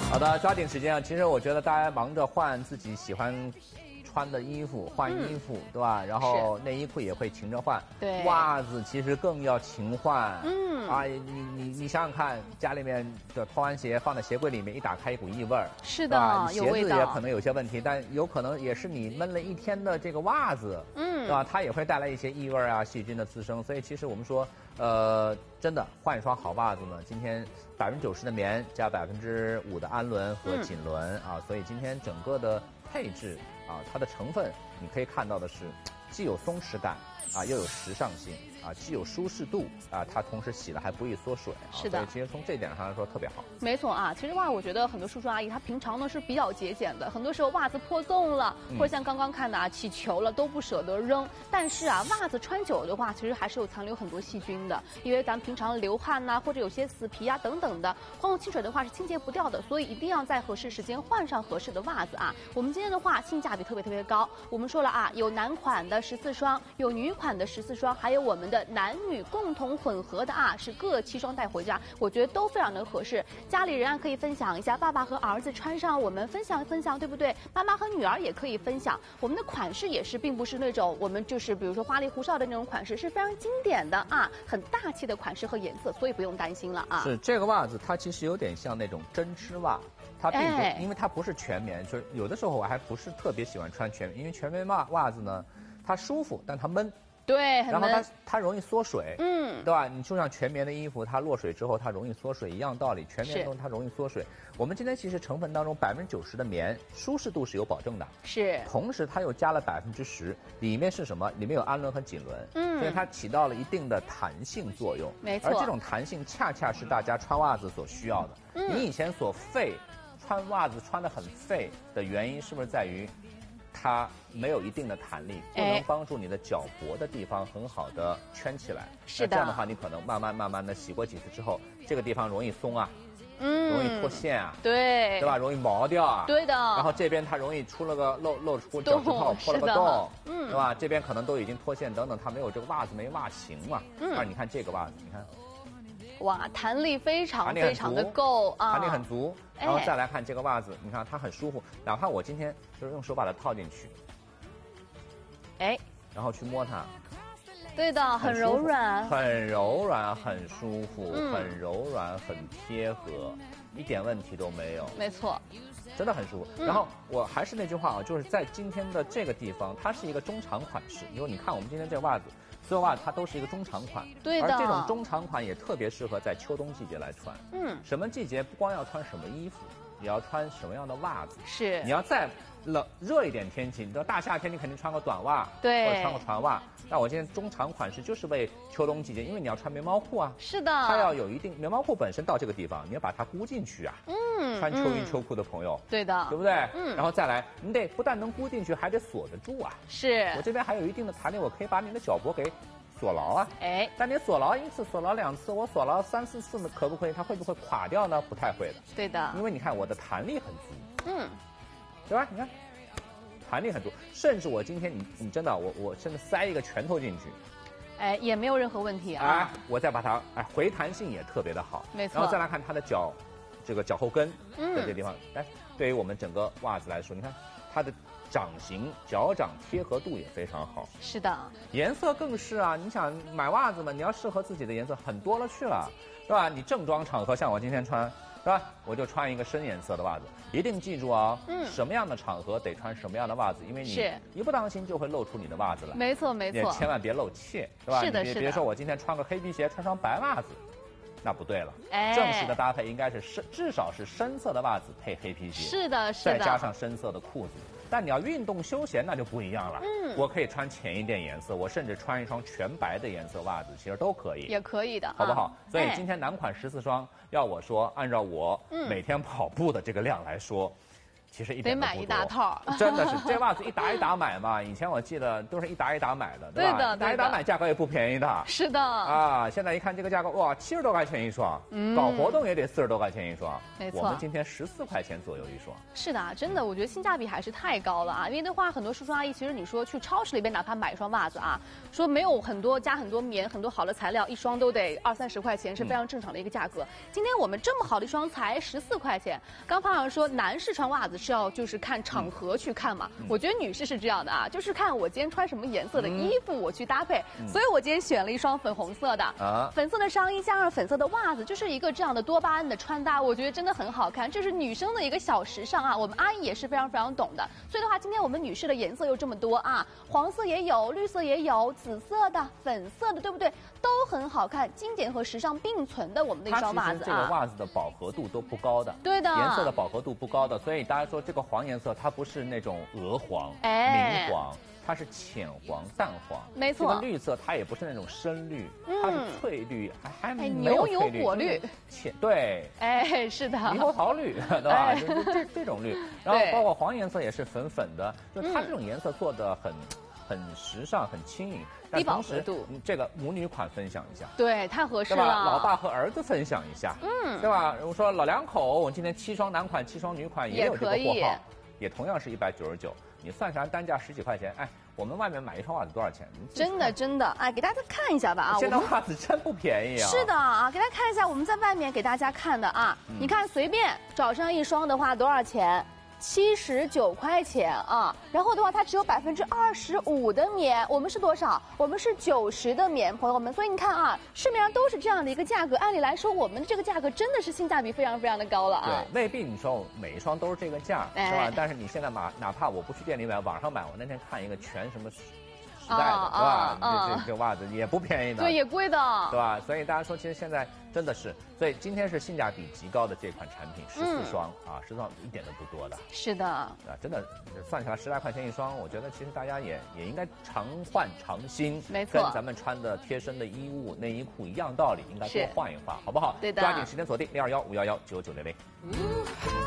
好的，抓紧时间啊！其实我觉得大家忙着换自己喜欢穿的衣服，换衣服，对吧？然后内衣裤也会勤着换， 对， 袜子其实更要勤换。你想想看，家里面的拖完鞋放在鞋柜里面，一打开一股异味儿， 是的，有味道。 鞋子也可能有些问题，但有可能也是你闷了一天的这个袜子，对吧？它也会带来一些异味啊、细菌的滋生。所以其实我们说，真的换一双好袜子呢，今天90%的棉加5%的氨纶和锦纶啊，所以今天整个的配置啊，它的成分你可以看到的是，既有松弛感啊，又有时尚性啊，既有舒适度啊，它同时洗了还不易缩水啊， 是的。 所以其实从这点上来说特别好。 没错啊，其实袜我觉得很多叔叔阿姨他平常呢是比较节俭的，很多时候袜子破洞了，或者像刚刚看的啊起球了都不舍得扔。但是啊，袜子穿久的话，其实还是有残留很多细菌的，因为咱们平常流汗呐、或者有些死皮啊等等的，换用清水的话是清洁不掉的，所以一定要在合适时间换上合适的袜子啊。我们今天的话性价比特别高，我们说了啊，有男款的14双，有女款的14双，还有我们的男女共同混合的啊，是各7双带回家，我觉得都非常的合适。家里人啊可以分享一下，爸爸和儿子穿上，我们分享分享，对不对？妈妈和女儿也可以分享。我们的款式也是，并不是那种我们就是比如说花里胡哨的那种款式，是非常经典的啊，很大气的款式和颜色，所以不用担心了啊。 是这个袜子，它其实有点像那种针织袜，它并不，因为它不是全棉，就是有的时候我还不是特别喜欢穿全棉，因为全棉袜子呢，它舒服，但它闷。 对， 然后它容易缩水，对吧？你就像全棉的衣服，它落水之后它容易缩水一样道理，全棉中它容易缩水。我们今天其实成分当中90%的棉，舒适度是有保证的， 是。 同时它又加了10%，里面是什么？里面有氨纶和锦纶，所以它起到了一定的弹性作用。 没错。 而这种弹性恰恰是大家穿袜子所需要的。你以前所废，穿袜子穿得很废的原因，是不是在于？它没有一定的弹力，不能帮助你的脚脖的地方很好的圈起来。 是的。 这样的话，你可能慢慢的洗过几次之后，这个地方容易松啊，容易脱线啊， 对吧？容易毛掉啊， 对的。 然后这边它容易出了个露出脚趾头，破了个洞，对吧？这边可能都已经脱线等等，它没有这个袜子没袜型嘛。而你看这个袜子，你看。 哇，弹力非常的够啊， 弹力很足。然后再来看这个袜子，你看它很舒服，哪怕我今天就是用手把它套进去，然后去摸它， 对的，很柔软， 很柔软，很舒服，很柔软，很贴合，一点问题都没有。 没错， 真的很舒服。然后我还是那句话啊，就是在今天的这个地方，它是一个中长款式，因为你看我们今天这个袜子。所有袜子它都是一个中长款， 对的。 而这种中长款也特别适合在秋冬季节来穿。什么季节不光要穿什么衣服，也要穿什么样的袜子。 是。 你要再热一点天气，你知道大夏天你肯定穿个短袜， 对， 或者穿个船袜。那我今天中长款式就是为秋冬季节，因为你要穿棉毛裤啊。 是的。 它要有一定棉毛裤本身到这个地方，你要把它箍进去啊。穿秋衣秋裤的朋友， 对的， 对不对？然后再来，你得不但能箍进去，还得锁得住啊。 是。 我这边还有一定的弹力，我可以把你的脚脖给锁牢啊。但你锁牢1次，锁牢2次，我锁牢3、4次呢，可不可以？它会不会垮掉呢？不太会的。 对的。 因为你看我的弹力很足，对吧？你看，弹力很足，甚至我今天你真的，我甚至塞一个拳头进去。 也没有任何问题啊！ 我再把它回弹性也特别的好， 没错。 然后再来看它的这个脚后跟的这个地方，对于我们整个袜子来说，你看它的掌型、脚掌贴合度也非常好。 是的， 颜色更是啊！你想买袜子嘛，你要适合自己的颜色很多了去了，对吧？你正装场合像我今天穿，对吧？我就穿一个深颜色的袜子，一定记住啊，什么样的场合得穿什么样的袜子，因为你一不当心就会露出你的袜子来。 没错没错， 也千万别露怯，对吧？ 是的， 比如说我今天穿个黑皮鞋，穿双白袜子。那不对了，正式的搭配应该是至少是深色的袜子配黑皮鞋， 是的， 再加上深色的裤子。但你要运动休闲那就不一样了，我可以穿浅一点颜色，我甚至穿一双全白的颜色袜子，其实都可以， 也可以的， 好不好？所以今天男款14双，要我说，按照我每天跑步的这个量来说， 其实一点都不多， 得买一大套， 真的是这袜子一打一打买嘛。以前我记得都是一打一打买的，对吧？ 对的， 一打一打买价格也不便宜的。 是的。 啊，现在一看这个价格，哇，70多块钱一双，搞活动也得40多块钱一双。 没错， 我们今天14块钱左右一双。 是的，真的，我觉得性价比还是太高了啊！因为的话，很多叔叔阿姨，其实你说去超市里边，哪怕买一双袜子啊，说没有加很多棉、很多好的材料，一双都得20、30块钱，是非常正常的一个价格。今天我们这么好的一双才14块钱。刚方老师说，男士穿袜子是要就是看场合去看嘛，我觉得女士是这样的啊，就是看我今天穿什么颜色的衣服我去搭配，所以我今天选了一双粉红色的，粉色的上衣加上粉色的袜子，就是一个这样的多巴胺的穿搭，我觉得真的很好看，这是女生的一个小时尚啊，我们阿姨也是非常非常懂的。所以的话，今天我们女士的颜色又这么多啊，黄色也有，绿色也有，紫色的、粉色的，对不对？都很好看，经典和时尚并存的我们的一双袜子啊。 这个袜子的饱和度都不高的， 对的， 颜色的饱和度不高的，所以大家说这个黄颜色它不是那种鹅黄、明黄。它是浅黄、淡黄， 没错。 这个绿色它也不是那种深绿，它是翠绿，还没有牛油果绿， 对， 是的， 猕猴桃绿，对吧？这种绿，然后包括黄颜色也是粉粉的，就它这种颜色做的很时尚、很轻盈，但同时这个母女款分享一下， 对，太合适了， 对吧？老爸和儿子分享一下，对吧？我说老两口，我今天7双男款、7双女款也有这个货号，也同样是199。你算下来单价10几块钱，哎，我们外面买一双袜子多少钱？ 真的，哎，给大家看一下吧啊！ 现在袜子真不便宜啊！ 是的啊，给大家看一下我们在外面给大家看的啊，你看随便找上一双的话多少钱？79块钱啊，然后的话它只有25%的棉，我们是多少？我们是90的棉，朋友们。所以你看啊，市面上都是这样的一个价格，按理来说我们这个价格真的是性价比非常非常的高了啊。 对，未必你说每一双都是这个价，是吧？但是你现在哪怕我不去店里买，网上买，我那天看一个全什么时代的，对吧？这袜子也不便宜的， 对，也贵的， 对吧？所以大家说，其实现在真的是，所以今天是性价比极高的这款产品，14双啊，14双一点都不多的。 是的， 啊，真的算起来10来块钱一双，我觉得其实大家也应该常换常新， 没错， 跟咱们穿的贴身的衣物、内衣裤一样道理，应该多换一换，好不好？ 对的， 抓紧时间锁定621-511-9900。